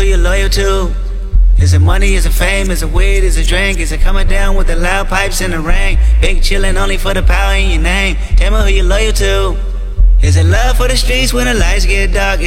who you loyal to. Is it money, is it fame, is it weed, is it drink? Is it coming down with the loud pipes in the rain? Big chillin' only for the power in your name. Tell me who you loyal to. Is it love for the streets when the lights get dark?